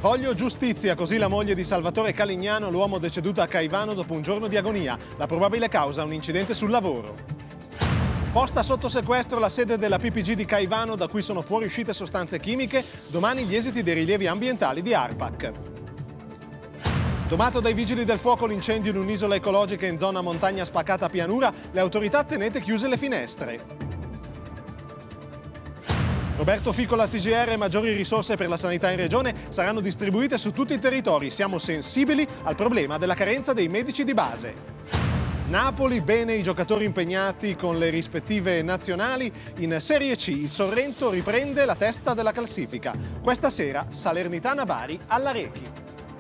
Voglio giustizia, così la moglie di Salvatore Calignano, l'uomo deceduto a Caivano dopo un giorno di agonia. La probabile causa, un incidente sul lavoro. Posta sotto sequestro la sede della PPG di Caivano, da cui sono fuoriuscite sostanze chimiche. Domani gli esiti dei rilievi ambientali di ARPAC. Domato dai vigili del fuoco l'incendio in un'isola ecologica in zona montagna spaccata a Pianura, le autorità tenete chiuse le finestre. Roberto Ficola, TGR, maggiori risorse per la sanità in regione saranno distribuite su tutti i territori. Siamo sensibili al problema della carenza dei medici di base. Napoli, bene i giocatori impegnati con le rispettive nazionali. In Serie C il Sorrento riprende la testa della classifica. Questa sera Salernitana-Bari all'Arechi.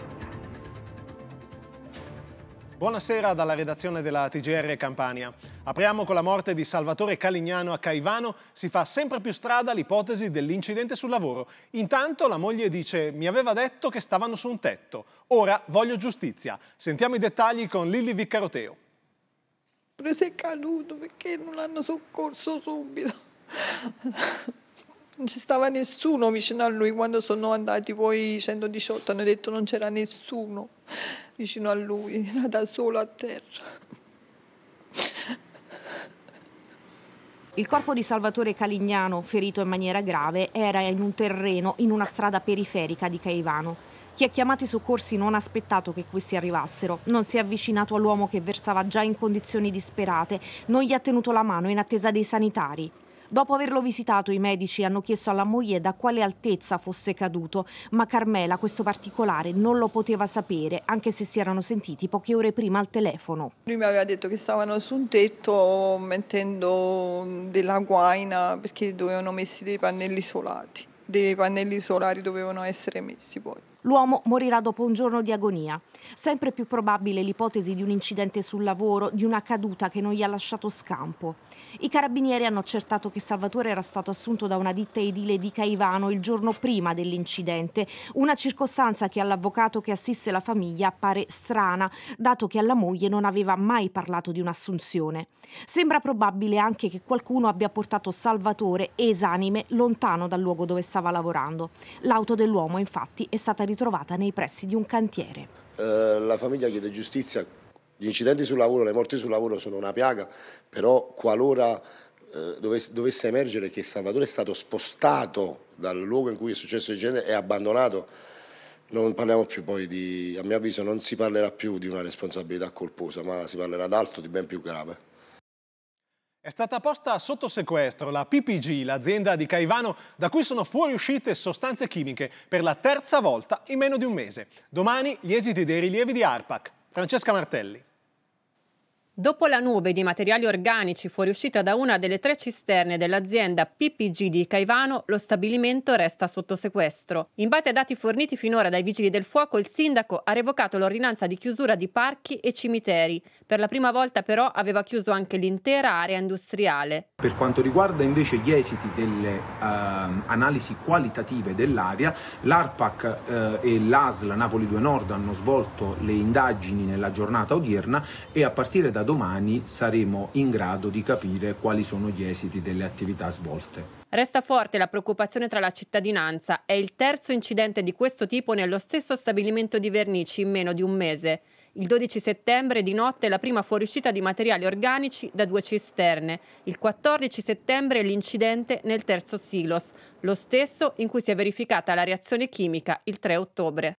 Buonasera dalla redazione della TGR Campania. Apriamo con la morte di Salvatore Calignano a Caivano. Si fa sempre più strada l'ipotesi dell'incidente sul lavoro. Intanto la moglie dice: mi aveva detto che stavano su un tetto. Ora voglio giustizia. Sentiamo i dettagli con Lilli Viccaroteo. Si è caduto perché non l'hanno soccorso subito. Non ci stava nessuno vicino a lui. Quando sono andati poi 118 hanno detto non c'era nessuno vicino a lui, era da solo a terra. Il corpo di Salvatore Calignano, ferito in maniera grave, era in un terreno in una strada periferica di Caivano. Chi ha chiamato i soccorsi non ha aspettato che questi arrivassero, non si è avvicinato all'uomo che versava già in condizioni disperate, non gli ha tenuto la mano in attesa dei sanitari. Dopo averlo visitato, i medici hanno chiesto alla moglie da quale altezza fosse caduto, ma Carmela questo particolare non lo poteva sapere, anche se si erano sentiti poche ore prima al telefono. Lui mi aveva detto che stavano su un tetto mettendo della guaina perché dovevano messi dei pannelli isolati. Dei pannelli solari dovevano essere messi poi. L'uomo morirà dopo un giorno di agonia. Sempre più probabile l'ipotesi di un incidente sul lavoro, di una caduta che non gli ha lasciato scampo. I carabinieri hanno accertato che Salvatore era stato assunto da una ditta edile di Caivano il giorno prima dell'incidente, una circostanza che all'avvocato che assiste la famiglia appare strana, dato che alla moglie non aveva mai parlato di un'assunzione. Sembra probabile anche che qualcuno abbia portato Salvatore esanime lontano dal luogo dove stava lavorando. L'auto dell'uomo, infatti, è stata ritrovata nei pressi di un cantiere. La famiglia chiede giustizia. Gli incidenti sul lavoro, le morti sul lavoro sono una piaga, però qualora dovesse emergere che Salvatore è stato spostato dal luogo in cui è successo l'incidente e abbandonato, non parliamo più poi a mio avviso non si parlerà più di una responsabilità colposa, ma si parlerà d'altro, di ben più grave. È stata posta sotto sequestro la PPG, l'azienda di Caivano, da cui sono fuoriuscite sostanze chimiche per la terza volta in meno di un mese. Domani gli esiti dei rilievi di ARPAC. Francesca Martelli. Dopo la nube di materiali organici fuoriuscita da una delle 3 cisterne dell'azienda PPG di Caivano, lo stabilimento resta sotto sequestro. In base ai dati forniti finora dai vigili del fuoco, il sindaco ha revocato l'ordinanza di chiusura di parchi e cimiteri. Per la prima volta però aveva chiuso anche l'intera area industriale. Per quanto riguarda invece gli esiti delle analisi qualitative dell'area, l'ARPAC e l'ASL Napoli 2 Nord hanno svolto le indagini nella giornata odierna e a partire da domani saremo in grado di capire quali sono gli esiti delle attività svolte. Resta forte la preoccupazione tra la cittadinanza. È il terzo incidente di questo tipo nello stesso stabilimento di Vernici in meno di un mese. Il 12 settembre di notte la prima fuoriuscita di materiali organici da 2 cisterne. Il 14 settembre l'incidente nel terzo silos, lo stesso in cui si è verificata la reazione chimica il 3 ottobre.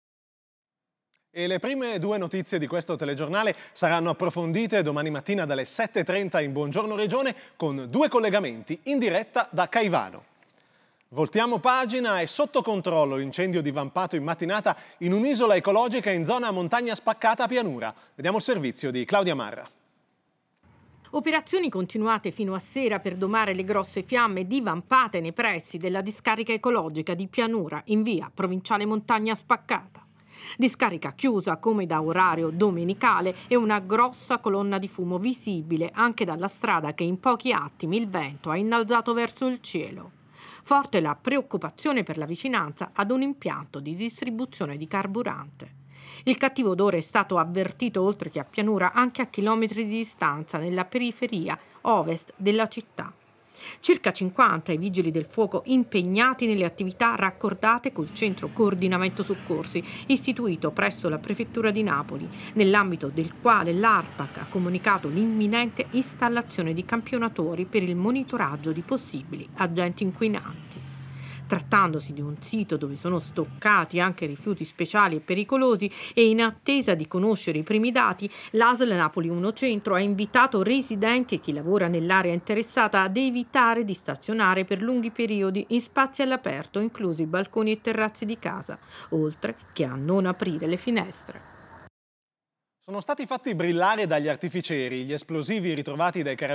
E le prime 2 notizie di questo telegiornale saranno approfondite domani mattina dalle 7:30 in Buongiorno Regione con 2 collegamenti in diretta da Caivano. Voltiamo pagina. È sotto controllo l'incendio divampato in mattinata in un'isola ecologica in zona montagna spaccata a Pianura. Vediamo il servizio di Claudia Marra. Operazioni continuate fino a sera per domare le grosse fiamme divampate nei pressi della discarica ecologica di Pianura in via Provinciale Montagna Spaccata. Discarica chiusa come da orario domenicale e una grossa colonna di fumo visibile anche dalla strada che in pochi attimi il vento ha innalzato verso il cielo. Forte la preoccupazione per la vicinanza ad un impianto di distribuzione di carburante. Il cattivo odore è stato avvertito oltre che a Pianura anche a chilometri di distanza nella periferia ovest della città. Circa 50 i vigili del fuoco impegnati nelle attività raccordate col centro coordinamento soccorsi istituito presso la prefettura di Napoli, nell'ambito del quale l'ARPAC ha comunicato l'imminente installazione di campionatori per il monitoraggio di possibili agenti inquinanti. Trattandosi di un sito dove sono stoccati anche rifiuti speciali e pericolosi e in attesa di conoscere i primi dati, l'ASL Napoli 1 Centro ha invitato residenti e chi lavora nell'area interessata ad evitare di stazionare per lunghi periodi in spazi all'aperto, inclusi balconi e terrazzi di casa, oltre che a non aprire le finestre. Sono stati fatti brillare dagli artificieri gli esplosivi ritrovati dai carabinieri